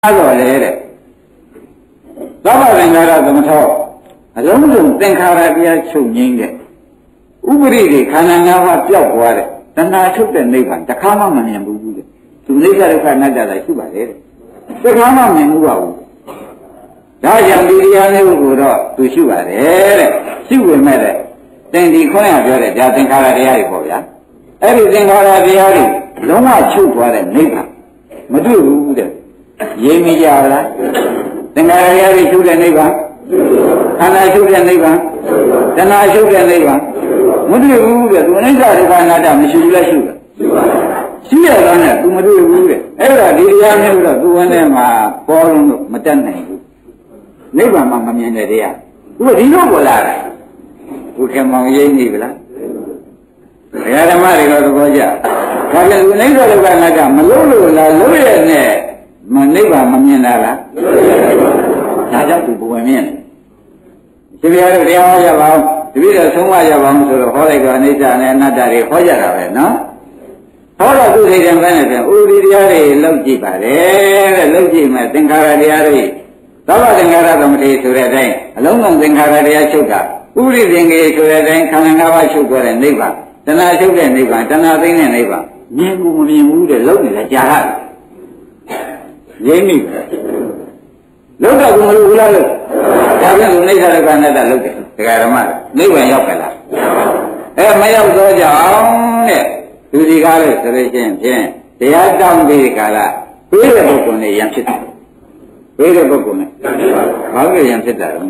တော့လေတဲ့သောဘသင်္ခါရသမထောအလုံးစုံသင်္ခါရတရားချုပ်ငြိမ်းတဲ့ဥပရိတွေခန္ဓာ၅ပါးပျောက်သွားတဲ့တဏှာထုတ်တဲ့နိဗ္ဗာန်တစ်ခါမှမမြင်ဘူးတဲ့သူနိစ္စဒုက္ခအနတ္တသာရှိပါလေတဲ့တစ်ခါမှမမြင်ဘူးပါဘူးဒါကြောင့်ဒီတရားမျိုးကိုတော့သူရှိပါတယ်တဲ့ရှိဝင်မဲ့တဲ့သင်ဒီခေါင်းရပြောတဲ့ဒါသင်္ခါရတရားတွေပေါ့ဗျာအဲ့ဒီသင်္ခါရတရားတွေလုံးဝချုပ်သွားတဲ့နိဗ္ဗာန်မတွေ့ဘူးတဲ့ရိပ်မိကြလားသင်္ခါရတရားတွေချုပ်တဲ့နိဗ္ဗာန်ခန္ဓာချုပ်တဲ့နိဗ္ဗာန်တဏှာချုပ်တဲ့နိဗ္ဗာန်မတွေ့ဘူးတဲ့သူအနိစ္စဒုက္ခအနတ္တမရှိဘူးလားရှိတယ်ရှိရတာနဲ့သူမတွေ့ဘူးတဲ့အဲ့ဒါဒီတရားမျိုးတော့သူဝင်ထဲမှာပေါ်လို့မတတ်နိုင်ဘူးနိဗ္ဗာန်မှာမမြင်တဲ့တရားသူကဒီလိုပေါ်လာတာဘုခင်မောင်ရိပ်နေပြီလားဘုရားဓမ္မတွေတော့သဘောကျဒါပြန်သူနိစ္စဒုက္ခအနတ္တမလုံးလို့လားလုံးရတဲ့မနိဗ္ဗာန်မမြင်တာလားဒါကြောင့်သူဘဝင်မြင်တယ်ဒီဘုရားတို့တရားဟောကြပါဦးတပည့်တော်ဆုံးမကြပါဦးဆိုတော့ဟောလိုက်တော့အနိစ္စနဲ့အနတ္တတွေဟောကြတာပဲနော်ဟောတော့သူစိတ်ထဲမှာနဲ့ဥဒိတရားတွေလောက်ကြည့်ပါတယ်တဲ့လောက်ကြည့်မဲ့သင်္ခါရတရားတွေသောဘသင်္ခါရသမတိဆိုတဲ့အတိုင်းအလုံးစုံသင်္ခါရတရားချုပ်တာဥဒိသင်္ကေဆိုတဲ့အတိုင်းခန္ဓာ၅ပါးချုပ်သွားတဲ့နိဗ္ဗာန်တဏှာချုပ်တဲ့နိဗ္ဗာန်တဏှာသိမ့်တဲ့နိဗ္ဗာန်မြင်ဘူးမမြင်ဘူးတဲ့လုံးနေလဲကြာရတယ်ရင်းမိလောက်တော့ဘူးမလို့ဘူးလားလို့ဒါပြန်လို့နိစ္စဒုက္ခအနတ္တလောက်တယ်ဒကာဓမ္မနိဗ္ဗာန်ရောက်ကြလားမရောက်တော့ကြအောင်တဲ့သူဒီကားလို့ဆိုလို့ရှိရင်ဖြင့်တရားတောင်းပြီးကာလပြေးတဲ့ပုဂ္ဂိုလ်နဲ့ယံဖြစ်တယ်ပြေးတဲ့ပုဂ္ဂိုလ်နဲ့ဘာလို့ယံဖြစ်တာလဲ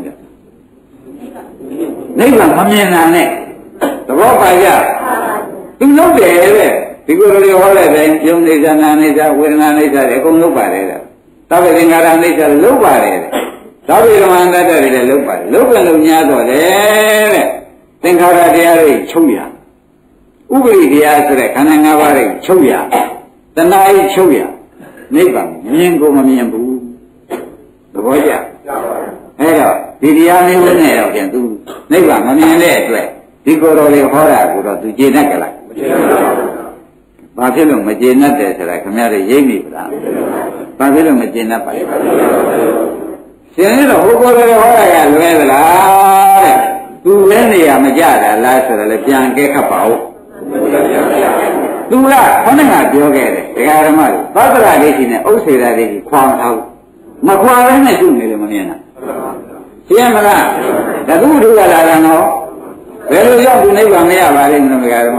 နိဗ္ဗာန်မမြင်တာနဲ့သဘောပါကြသူလောက်တယ်တဲ့ဒီကိုယ်တော်ဟောတဲ့တိုင်းယုံနေသနာနေသဝေဒနာနေသတွေအကုန်လုံးပါတယ်တဲ့သဗ္ဗေသင်္ခါရနေသလုံးပါတယ်တဲ့သဗ္ဗေဓမ္မတတ္တတွေလည်းလုံးပါတယ်လုံးပဲလုံးများတော့တယ်တဲ့သင်္ခါရတရားတွေချုပ်ရဥပရိတရားဆိုတဲ့ခန္ဓာ၅ပါးတွေချုပ်ရတဏှာကြီးချုပ်ရနိဗ္ဗာန်မြင်ကိုမမြင်ဘူးသဘောကျအဲ့တော့ဒီတရားမျိုးနဲ့တော့ပြန်သူနိဗ္ဗာန်မမြင်တဲ့အတွက်ဒီကိုယ်တော်လေးဟောတာကိုတော့သူကျေနပ်ကြလားမကျေနပ်ပါဘူးဘာဖြစ်လို့မကျေနပ်တယ်ဆိုတာခင်ဗျားတို့ရိပ်မိဗလားဘာဖြစ်လို့မကျေနပ်ပါလဲရှင်ရတော့ဟိုကိုယ်တော်ဟောတာကလွဲသလားတဲ့သူလည်းနေရာမကြတာလားဆိုတော့လည်းပြန်ကဲခတ်ပါဦးသူကခေါင်းကပြောခဲ့တယ်ဒကာဓမ္မတို့သတ္တရာဒိဋ္ဌိနဲ့ဥစ္စေရာဒိဋ္ဌိခွာမထားဘူးမခွာဘဲနဲ့ရှုနေလို့မမြင်တာရှင်းမလားဒါသူတို့ကလာတာနော်ဘယ်လိုရောက်ဒီနိဗ္ဗာန်မရပါလိမ့်မလို့ဒကာဓမ္မ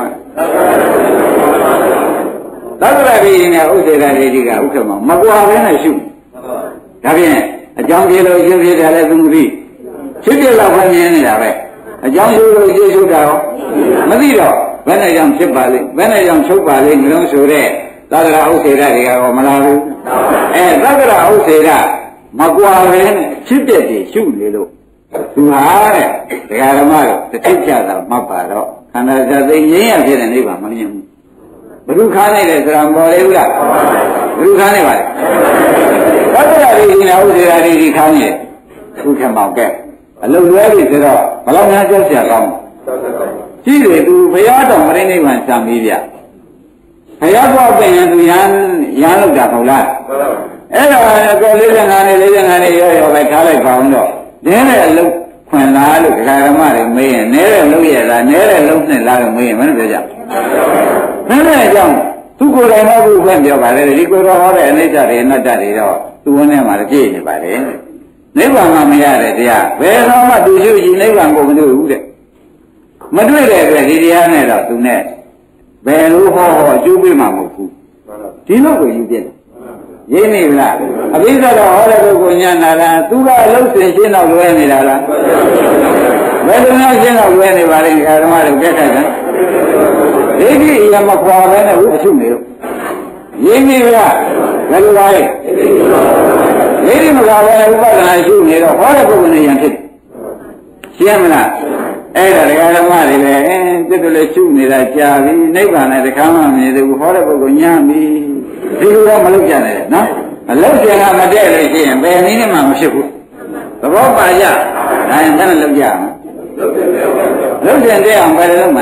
သတ္တရာဒိဋ္ဌိနဲ့ဥစ္စေရာဒိဋ္ဌိကဥက္ကမမကွာဘဲနဲ့ရှုဒါဖြင့်အကြောင်းပြေလို့ရှင်းပြတယ်လည်းသူမသိဖြစ်ပြတော့ပဲမြင်နေတာပဲအကြောင်းရှုလို့ရှင်းတာရောမသိတော့ဘယ်နဲ့ကြောင့်ဖြစ်ပါလိမ့်ဘယ်နဲ့ကြောင့်ချုပ်ပါလိမ့်မလို့ဆိုတဲ့သတ္တရာဥစ္စေရာတွေကတော့မလာဘူးသတ္တရာဥစ္စေရာမကွာဘဲနဲ့ဖြစ်ပြတယ်ရှုနေလို့သူဟာတဲ့ဒကာဓမ္မတို့တစ်ထိပ်ချတာမှတ်ပါတော့ခန္ဓာသတိငြိမ်းရဖြစ်တဲ့နိဗ္ဗာန်မမြင်ဘူးဘုရုခါနိုင်တယ်ဆိုတာမပေါ်လေဘူးလားဘုရုခါနိုင်ပါလေသတ္တရာတွေနဲ့ဥစ္စေရာတွေဒီခါနေခုခမောင်ကဲအလုံးလွဲပြီဆိုတော့ဘယ်လောက်များကြောက်เสียကောင်းရှိတယ်သူဘုရားတော်ပြိဋိဘံစံပြီးဗျဘုရားတော်ပြင်ရင်သူရန်လောက်တာဟုတ်လားအဲ့တော့ကို45နဲ့45နဲ့ရောပဲထားလိုက်ပါအောင်တော့နည်းတဲ့အလုံးခွင်လားလို့ဒကာဓမ္မတွေမေးရင်နည်းတဲ့လုံးရလားနည်းတဲ့လုံးနဲ့လားလို့မေးရင်မင်းပြောကြနည်းတဲ့အကြောင်းသူကိုယ်တိုင်တော့ဘူးဖွင့်ပြောပါလေဒီကိုယ်တော်ဟောတဲ့အနိစ္စတွေအနတ္တတွေတော့သူ့ဝန်းထဲမှာပြည့်နေပါတယ်နိဗ္ဗာန်မှာမရတဲ့တရားဘယ်တော့မှသူရှိရှိနိဗ္ဗာန်ကိုမတွေ့ဘူးတဲ့မတွေ့တဲ့အတွက်ဒီတရားနဲ့တော့သူနဲ့ဘယ်လိုဟောအကျိုးပေးမှာမဟုတ်ဘူးဒီလိုကိုယူပြတယ်ရင်းနေလားအဘိဓါတော့ဟောတဲ့ပုဂ္ဂိုလ်ညာနာလားသူကအလုံးစင်ရှင်းတော့လွဲနေတာလားဘယ်လိုများရှင်းတော့လွဲနေပါလဲဓမ္မတို့ကြက်ခိုက်တယ်ဒိဋ္ဌိရမခွာပဲနဲ့ဘူးအရှုနေလို့ရင်းနေလားဘယ်လိုပါလဲဒိဋ္ဌိမခွာပဲဥပဒနာရှုနေတော့ဟောတဲ့ပုဂ္ဂိုလ်နဲ့ယံဖြစ်ရှင်းမလားအဲ့ဒါဒကာဓမ္မတွေလည်းတက်တယ်လေရှုနေတာကြာပြီနိဗ္ဗာန်နဲ့တခါမှမမြင်သေးဘူးဟောတဲ့ပုဂ္ဂိုလ်ညာပြီဒီလိုတော့မလုပ်ကြနဲ့နော်အလုပ်ကျင်ကမတည့်လို့ရှိရင်ဘယ်နည်းနဲ့မှမဖြစ်ဘူးသဘောပါကြဒါရင်တန်းလုပ်ကြအောင်လုပ်ကျင်တဲ့အောင်ဘယ်လိုလုပ်မလဲ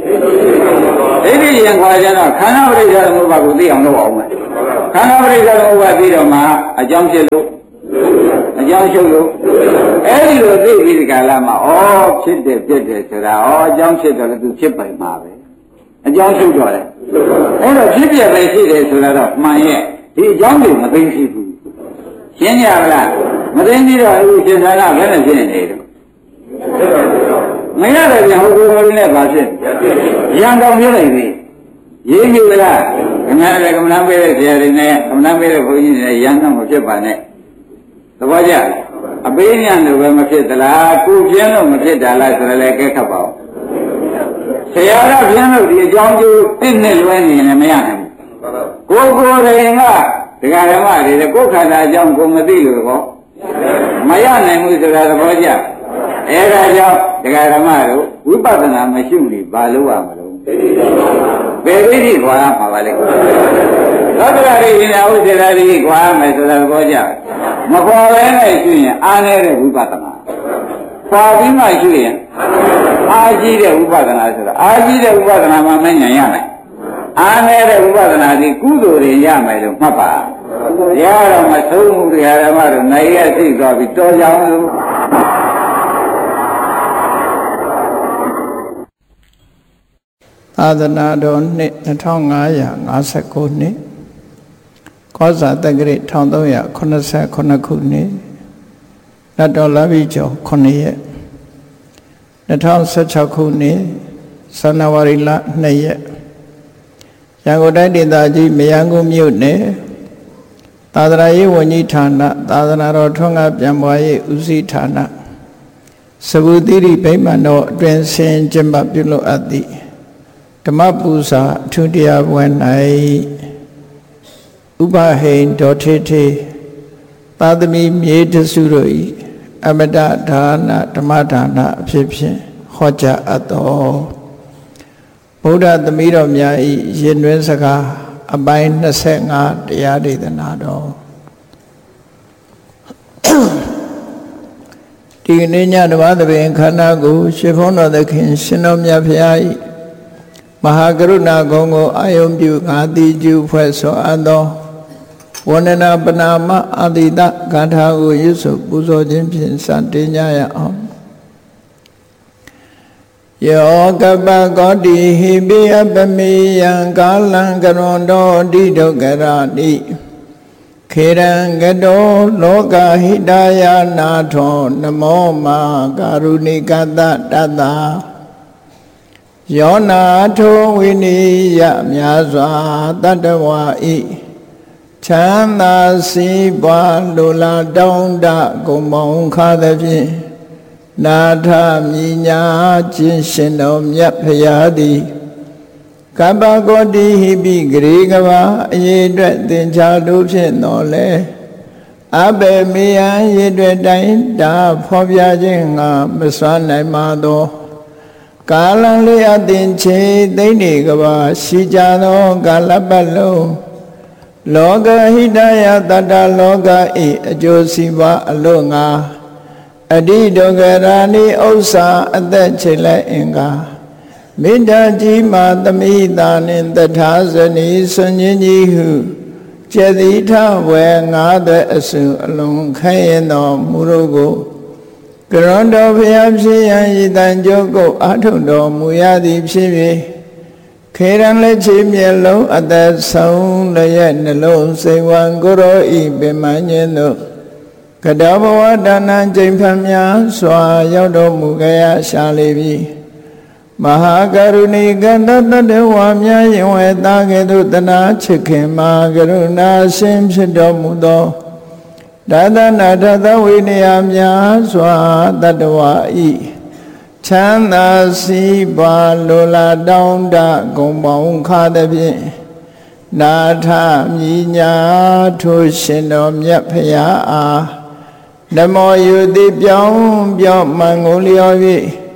ဒိဋ္ဌိရင်ခွာကြတော့ခန္ဓာပရိစ္ဆေသမုပ္ပါကိုသိအောင်လုပ်အောင်မယ်ခန္ဓာပရိစ္ဆေသမုပ္ပါပြီးတော့မှအကြောင်းဖြစ်လို့အကြောင်းရှုပ်လို့အဲ့ဒီလိုသိပြီးဒီကလာမှာဩဖြစ်တယ်ပြက်တယ်ဆိုတာဩအကြောင်းဖြစ်တော့လည်းသူဖြစ်ပိုင်မှာပဲအကြောင်းရှုပ်တော့လေအဲ့တော့ဖြစ်ပြပဲရှိတယ်ဆိုတာတော့မှန်ရဲ့ဒီအကြောင်းကိုမသိရှိဘူးရှင်းကြပါလားမသိပြီးတော့အခုရှင်သာကဘယ်နဲ့ဖြစ်နေတယ်မရတယ်ပြန်ဟိုကိုယ်နဲ့ပါဖြစ်ရံတော်ပြလိုက်ပြီရေးကြည့်မလားခင်ဗျားလည်းကမ္မနာပေးတဲ့ဆရာတွေနဲ့ကမ္မနာပေးတဲ့ဘုန်းကြီးတွေနဲ့ရံတော့မဖြစ်ပါနဲ့သဘောကျအပေးညာလို့ပဲမဖြစ်သလားကိုပြင်းလို့မဖြစ်တာလားဆိုတော့လည်းကဲခတ်ပါဦးဆရာကပြင်းလို့ဒီအကြောင်းကျိုးသိနေလွဲနေရင်မရနိုင်ဘူးကိုယ်ရင်ကဒကာဓမ္မတွေကိုယ်ခန္ဓာအကြောင်းကိုမသိလို့ကောမရနိုင်ဘူးဆိုတာသဘောကျအဲဒါကြောင့်ဒကာဓမ္မတို့ဝိပဿနာမရှိနေဘာလို့ရမလို့ဘယ်သိသိခွာမှာပါလဲသောတရာရိညာဥစေရာရိခွာမယ်ဆိုတာသဘောကျမခွာပဲနဲ့ရှိရင်အားနေတဲ့ဝိပဿနာခွာပြီးမှရှိရင်အားကြီးတဲ့ဝိပဿနာဆိုတာအားကြီးတဲ့ဝိပဿနာမှမဉာဏ်ရမယ်အားနေတဲ့ဝိပဿနာဒီကုသိုလ်တွေရမယ်လို့မှတ်ပါရတော့မဆုံးဘူးတရားဓမ္မတို့နိုင်ရသိသွားပြီးတော်ကြအောင်လို့သာသနာတော်နှစ်2559နှစ်ကောဇာတက္ကရာ1389ခုနှစ်လက်တော်လာပြီကျော်9ရက်2016ခုနှစ်ဇန်နဝါရီလ2ရက်ရန်ကုန်တိုင်းဒေသကြီးမရန်ကုန်မြို့နယ်သာသနာရေးဝန်ကြီးဌာနသာသနာတော်ထွန်းကားပြန်ပွားရေးဦးစီးဌာနစဗုသီရိဗိမာန်တော်အတွင်ဆင်ကျင်းပပြုလုပ်အပ်သည့်ဓမ္မပူဇာအထူးတရားပွဲ၌ဥပဟိန်ဒေါ်ထေထေသာသမီမြေတစုတို့၏အမတဒါနဓမ္မဒါနအဖြစ်ဖြင့်ဟောကြားအပ်သောဗုဒ္ဓသမီးတော်များ၏ရင်တွင်စကားအပိုင်း25တရားဒေသနာတော်ဒီနေ့ညဓမ္မသဘင်ခန္ဓာကိုရှင်ဘုန်းတော်သခင်ရှင်တော်မြတ်ဖရာ၏မဟာကရုဏာဂုဏ်ကိုအာယုံပြုငါတိကျူဖွဲ့ဆိုအပ်သောဝန္ဒနာပနာမအာတိတဂါထာကိုရွတ်ဆိုပူဇော်ခြင်းဖြင့်စတင်ကြရအောင်ယောကပကောတိဟိပိအပမေယံကာလံကရွန်တောတိဒုက္ခရာတိခေရံကတောလောကဟိတယနာထောနမောမာကာရုဏိကတတတယောနာထောဝိနိယမြာစွာတတ္တဝါဤချမ်းသာစီးပွားလိုလားတောင်းတဂုံမောင်ခါသဖြင့်နာထမြညာခြင်းရှင်တော်မြတ်ဖရာသည်ကပ္ပကောတိဟိပိဂရေကဘာအရေးအတွက်သင်္ချာတို့ဖြင့်တော်လဲအဘေမေယံရေအတွက်တိုင်းဒါဖော်ပြခြင်းငါမစွမ်းနိုင်ပါသောကာလလေးအသင်ချေသိမ့်နေကဘာရှိကြသောကာလပတ်လုံးလောကဟိတယတတ္တလောကဤအကျိုးစီးပွားအလို့ငါအဋ္ဌိဒုက္ခရာနိဥစ္စာအသက်ချေလက်အင်္ဂါမေတ္တာကြီးမာသမိတာနှင့်တထာဇနီဆွန်ကြီးကြီးဟုကျေတိထဝေငါးသက်အစုအလုံးခဲရင်တော်မူတို့ကိုကရွန်တော်ဖျားဖြစ်ရန်ဤတန်ကြုတ်ကိုအာထုံတော်မူရသည်ဖြစ်၍ခေရန်လက်ချေမျက်လုံးအသက်ဆုံးလည်းရဲ့နှလုံးစိတ်ဝံကိုရောဤပင်မညင်းတို့ကတဘဝဒါနကျိန်ဖန်များစွာရောက်တော်မူကြရရှာလေပြီမဟာကရုဏီကတတတဝါများယင်ဝဲသားကဲ့သို့တနာချစ်ခင်မှာကရုဏာရှင်ဖြစ်တော်မူသောဒါသနာထသဝိနည်းများစွာတတဝါဤချမ်းသာစီးပွားလိုလားတောင်းတဂုံပေါင်းခါသဖြင့်နာထမြညာထိုရှင်တော်မြတ်ဖရာအားနမောယုတိပြောင်းမှန်ကုန်လျော်၍